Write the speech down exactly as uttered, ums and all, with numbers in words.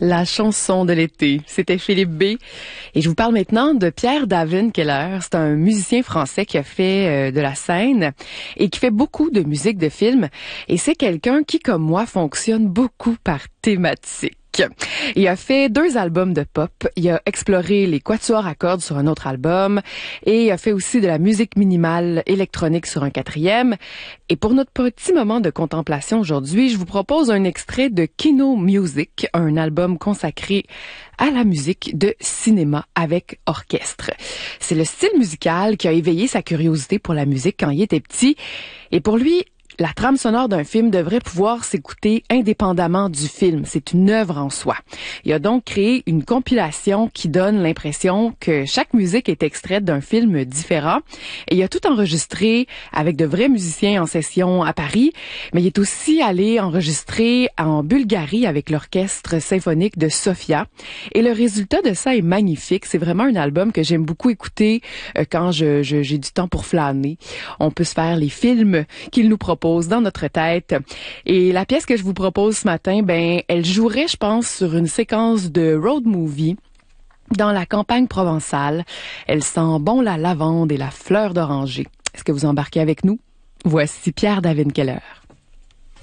La chanson de l'été, c'était Philippe B. Et je vous parle maintenant de Pierre David Keller. C'est un musicien français qui a fait euh, de la scène et qui fait beaucoup de musique de film. Et c'est quelqu'un qui, comme moi, fonctionne beaucoup par thématique. Il a fait deux albums de pop. Il a exploré les quatuors à cordes sur un autre album et il a fait aussi de la musique minimale électronique sur un quatrième. Et pour notre petit moment de contemplation aujourd'hui, je vous propose un extrait de Kino Music, un album consacré à la musique de cinéma avec orchestre. C'est le style musical qui a éveillé sa curiosité pour la musique quand il était petit. Et pour lui, la trame sonore d'un film devrait pouvoir s'écouter indépendamment du film. C'est une œuvre en soi. Il a donc créé une compilation qui donne l'impression que chaque musique est extraite d'un film différent. Et il a tout enregistré avec de vrais musiciens en session à Paris, mais il est aussi allé enregistrer en Bulgarie avec l'orchestre symphonique de Sofia. Et le résultat de ça est magnifique. C'est vraiment un album que j'aime beaucoup écouter euh, quand je, je, j'ai du temps pour flâner. On peut se faire les films qu'il nous propose dans notre tête. Et la pièce que je vous propose ce matin, ben, elle jouerait, je pense, sur une séquence de road movie dans la campagne provençale. Elle sent bon la lavande et la fleur d'oranger. Est-ce que vous embarquez avec nous? Voici Pierre David Keller.